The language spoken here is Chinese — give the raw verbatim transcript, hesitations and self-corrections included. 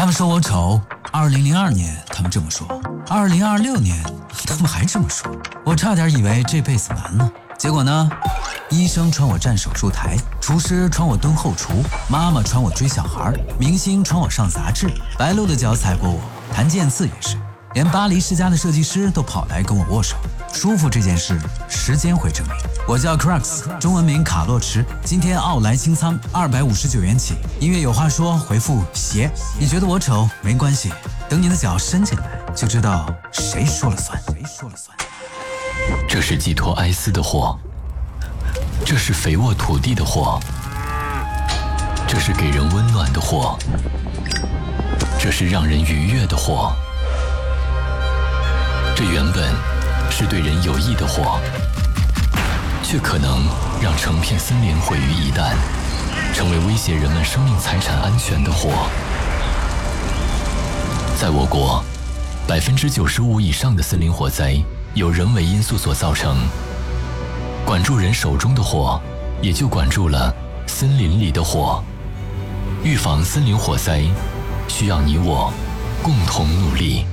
他们说我丑，二零零二年他们这么说，二零二六年他们还这么说，我差点以为这辈子完了。结果呢，医生传我站手术台，厨师传我蹲后厨，妈妈传我追小孩，明星传我上杂志，白鹿的脚踩过我，谭健次也是，连巴黎世家的设计师都跑来跟我握手。舒服这件事，时间会证明。我叫 Crux， 中文名卡洛驰，今天奥莱清仓二百五十九元起。音乐有话说，回复鞋。你觉得我丑没关系，等你的脚伸进来，就知道谁说了算。谁说了算？ 这是寄托哀思的货，这是肥沃土地的货，这是给人温暖的货，这是让人愉悦的货，这原本是对人有益的货，却可能让成片森林毁于一旦，成为威胁人们生命财产安全的货。在我国，百分之九十五以上的森林火灾由人为因素所造成，管住人手中的火，也就管住了森林里的火。预防森林火灾，需要你我共同努力。